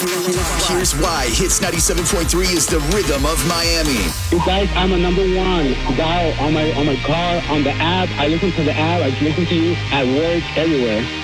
Here's why Hits 97.3 is the rhythm of Miami. You guys, I'm a number one dial on my car, on the app. I listen to the app. I listen to you at work, everywhere.